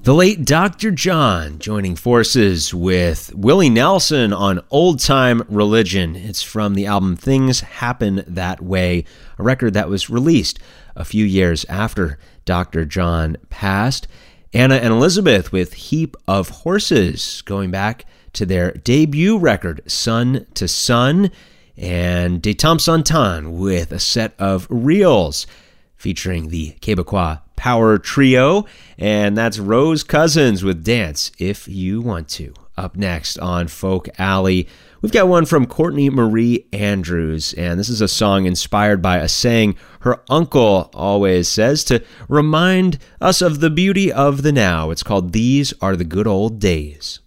The late Dr. John joining forces with Willie Nelson on Old Time Religion. It's from the album Things Happen That Way, a record that was released a few years after Dr. John passed. Anna and Elizabeth with Heap of Horses, going back to their debut record, Sun to Sun, and De Temps en Temps with a set of reels featuring the Quebecois Power Trio, and that's Rose Cousins with Dance If You Want To. Up next on Folk Alley, we've got one from Courtney Marie Andrews, and this is a song inspired by a saying her uncle always says to remind us of the beauty of the now. It's called These Are the Good Old Days.